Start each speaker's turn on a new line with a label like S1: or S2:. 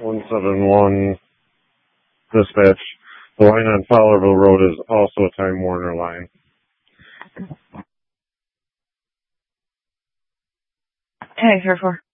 S1: 171 dispatch. The line on Fowlerville Road is also a Time Warner line.
S2: Hey, 4-4.